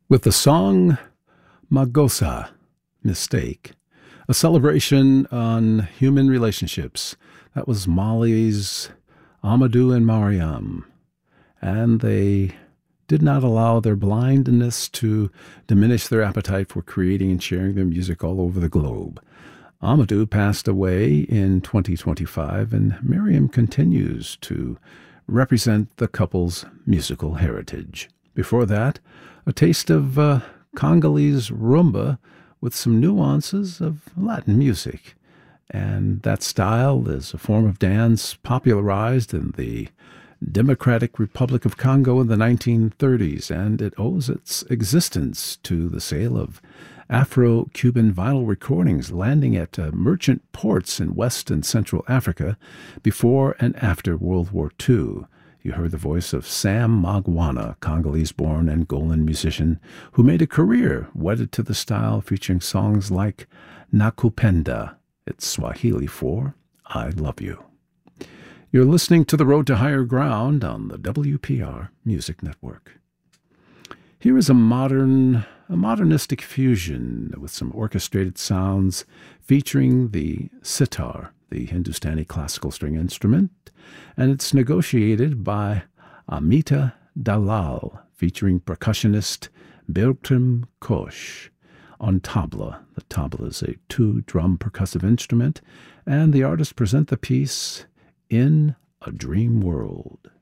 with the song Magosa, Mistake, a celebration on human relationships. That was Mali's Amadou and Mariam, and they did not allow their blindness to diminish their appetite for creating and sharing their music all over the globe. Amadou passed away in 2025, and Miriam continues to represent the couple's musical heritage. Before that, a taste of Congolese rumba with some nuances of Latin music. And that style is a form of dance popularized in the Democratic Republic of Congo in the 1930s, and it owes its existence to the sale of Afro-Cuban vinyl recordings landing at merchant ports in West and Central Africa before and after World War II. You heard the voice of Sam Magwana, Congolese-born Angolan musician who made a career wedded to the style, featuring songs like Nakupenda. It's Swahili for I Love You. You're listening to The Road to Higher Ground on the WPR Music Network. Here is a modernistic fusion with some orchestrated sounds featuring the sitar, the Hindustani classical string instrument, and it's negotiated by Amita Dalal, featuring percussionist Bertram Koch on tabla. The tabla is a two-drum percussive instrument, and the artists present the piece In a Dream World.